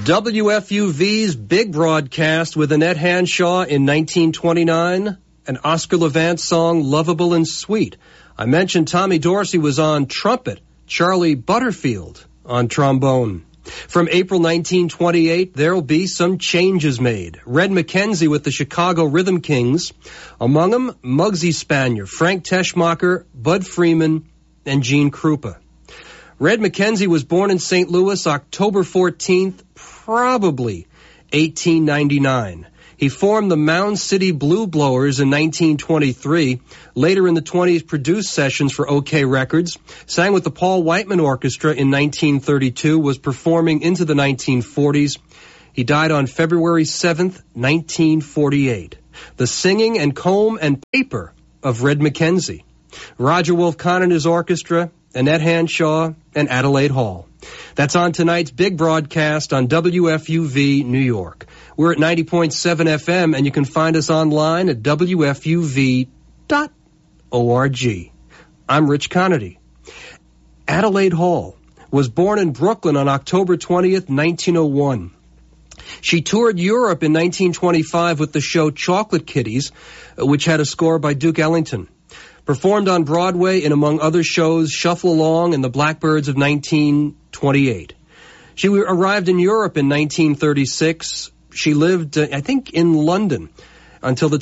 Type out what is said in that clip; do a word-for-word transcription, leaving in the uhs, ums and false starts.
W F U V's big broadcast with Annette Hanshaw in nineteen twenty-nine, an Oscar Levant song, Lovable and Sweet. I mentioned Tommy Dorsey was on trumpet, Charlie Butterfield on trombone. From April nineteen twenty-eight, there'll be some changes made. Red McKenzie with the Chicago Rhythm Kings. Among them, Muggsy Spanier, Frank Teschmacher, Bud Freeman, and Gene Krupa. Red McKenzie was born in Saint Louis October fourteenth, probably eighteen ninety-nine. He formed the Mound City Blue Blowers in nineteen twenty-three. Later in the twenties, produced sessions for OK Records. Sang with the Paul Whiteman Orchestra in nineteen thirty-two. Was performing into the nineteen forties. He died on February seventh, nineteen forty-eight. The singing and comb and paper of Red McKenzie. Roger Wolfcon and his orchestra, Annette Hanshaw, and Adelaide Hall. That's on tonight's big broadcast on W F U V New York. We're at ninety point seven F M, and you can find us online at W F U V dot org. I'm Rich Conity. Adelaide Hall was born in Brooklyn on October twentieth, nineteen oh one. She toured Europe in nineteen twenty-five with the show Chocolate Kitties, which had a score by Duke Ellington. Performed on Broadway in, among other shows, Shuffle Along and The Blackbirds of nineteen twenty-eight. She arrived in Europe in nineteen thirty-six. She lived, uh, I think, in London until the